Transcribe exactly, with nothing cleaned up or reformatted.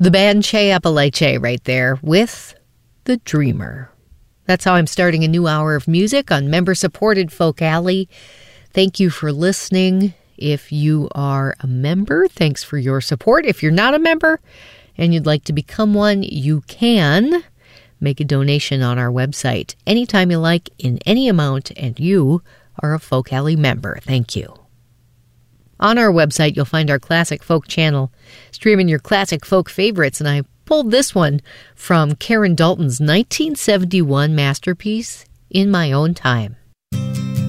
The band Che Apalache right there with The Dreamer. That's how I'm starting a new hour of music on member-supported Folk Alley. Thank you for listening. If you are a member, thanks for your support. If you're not a member and you'd like to become one, you can make a donation on our website anytime you like, in any amount, and you are a Folk Alley member. Thank you. On our website, you'll find our Classic Folk channel, streaming your classic folk favorites, and I pulled this one from Karen Dalton's nineteen seventy-one masterpiece, In My Own Time.